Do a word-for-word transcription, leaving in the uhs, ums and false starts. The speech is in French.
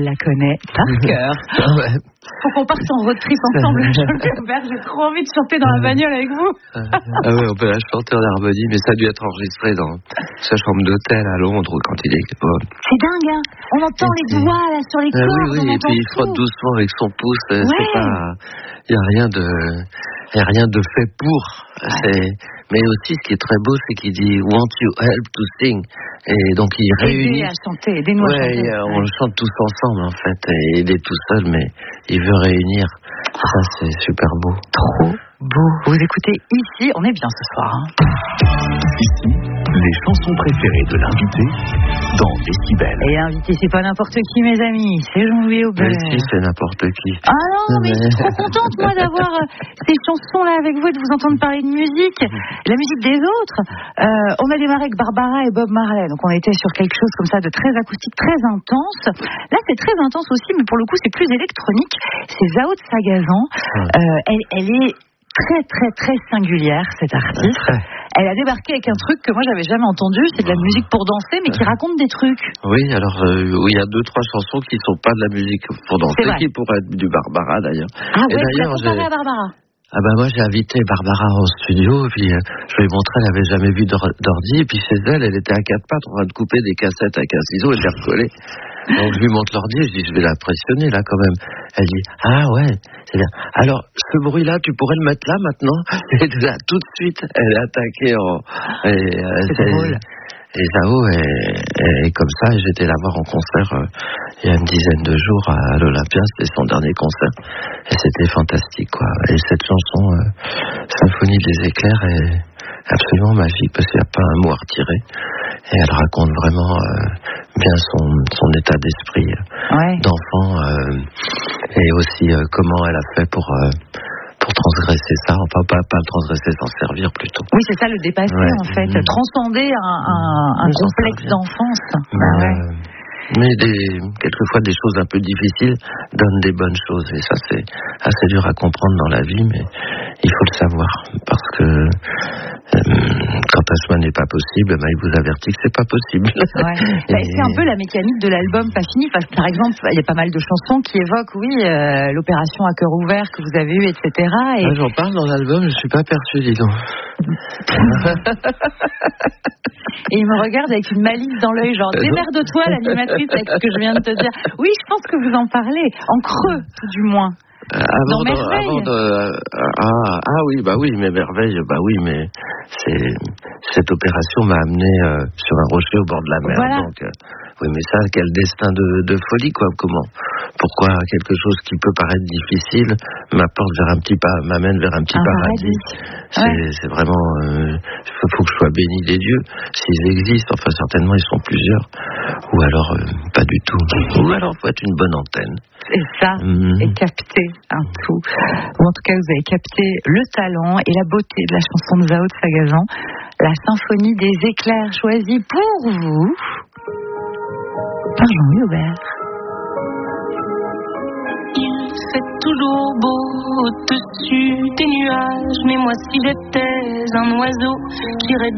la connaît par cœur. Ouais. Faut qu'on parte en road trip ensemble, Jean-Louis Aubert. J'ai trop envie de chanter dans la bagnole avec vous. Ah oui, on peut la chanter en harmonie, mais ça a dû être enregistré dans sa chambre d'hôtel à Londres quand il est... Bon. C'est dingue, hein. On entend et les puis... doigts là sur les ah, cordes. Oui, oui, et puis il frotte doucement avec son pouce. Ouais. C'est pas... Il n'y a rien de... Il n'y a rien de fait pour. Ouais. C'est... Mais aussi, ce qui est très beau, c'est qu'il dit « Want you help to sing ?» Et donc, il réunit... Aider à chanter, aidez-nous ouais, à chanter. Et, euh, on le chante tous ensemble, en fait. Et il est tout seul, mais il veut réunir. Ça, c'est super beau. Trop beau. Vous écoutez ici, on est bien ce soir. Hein. Ici, les chansons préférées de l'invité dans Décibel. Et l'invité, c'est pas n'importe qui, mes amis. C'est Jean-Louis Aubert. Mais si, c'est n'importe qui. Ah non, mais je suis trop contente, moi, d'avoir ces chansons-là avec vous et de vous entendre parler de musique. La musique des autres. Euh, on a démarré avec Barbara et Bob Marley. Donc, on était sur quelque chose comme ça de très acoustique, très intense. Là, c'est très intense aussi, mais pour le coup, c'est plus électronique. C'est Zao de Sagazan. Ouais. Euh, elle, elle est très, très, très singulière, cette artiste. Ouais. Elle a débarqué avec un truc que moi j'avais jamais entendu, c'est de la musique pour danser, mais qui raconte des trucs. Oui, alors euh, il y a deux trois chansons qui sont pas de la musique pour danser, qui pourraient être du Barbara d'ailleurs. Ah oui, vous la comparez à Barbara. Ah ben moi j'ai invité Barbara en studio, et puis euh, je lui ai montré, elle avait jamais vu d'ordi, et puis chez elle, elle était à quatre pattes en train de couper des cassettes avec un ciseau et de les recoller. Donc je lui montre l'ordi, je dis je vais l'impressionner là quand même. Elle dit ah ouais, c'est bien. Alors ce bruit-là, tu pourrais le mettre là maintenant. Et là tout de suite, elle est attaquée en. Et, c'est c'est drôle. Et Zao est, est comme ça. Et j'étais la voir en concert euh, il y a une dizaine de jours à l'Olympia. C'était son dernier concert et c'était fantastique quoi. Et cette chanson euh, Symphonie des éclairs est absolument magique parce qu'il n'y a pas un mot à retirer. Et elle raconte vraiment euh, bien son, son état d'esprit ouais. d'enfant euh, et aussi euh, comment elle a fait pour, euh, pour transgresser ça, enfin pas, pas le transgresser, s'en servir plutôt. Oui, c'est ça, le dépasser ouais. en fait, mmh. transcender un, un, un complexe d'enfance. Bah, ouais. Mais des, quelquefois des choses un peu difficiles donnent des bonnes choses et ça c'est assez dur à comprendre dans la vie, mais il faut le savoir parce que euh, quand un chemin n'est pas possible, ben, il vous avertit que c'est pas possible. Ouais. Et... bah, c'est un peu la mécanique de l'album Pas Fini parce que par exemple il y a pas mal de chansons qui évoquent oui euh, l'opération à cœur ouvert que vous avez eue, et cetera. Et... Ah, j'en parle dans l'album, je suis pas perçu, dis donc. Et il me regarde avec une malice dans l'œil, genre démerde-toi l'animatrice avec ce que je viens de te dire. Oui, je pense que vous en parlez, en creux tout du moins. Euh, avant, de, avant de, euh, ah, ah oui, bah oui, mais merveille, bah oui, mais c'est, cette opération m'a amené euh, sur un rocher au bord de la mer. Voilà. Donc, euh, oui, mais ça, quel destin de, de folie, quoi. Comment, pourquoi quelque chose qui peut paraître difficile m'apporte vers un petit pas, m'amène vers un petit un paradis. paradis. C'est, ouais. c'est vraiment, il euh, faut que je sois béni des dieux, s'ils existent. Enfin, certainement, ils sont plusieurs. Ou alors, euh, pas du tout. Ou alors, faut être une bonne antenne. C'est ça, mmh. et capter un tout. Ou en tout cas, vous avez capté le talent et la beauté de la chanson de Zao de Sagazan, la symphonie des éclairs choisie pour vous par Jean-Louis Aubert. Il fait toujours beau au-dessus des nuages, mais moi si j'étais un oiseau, j'irais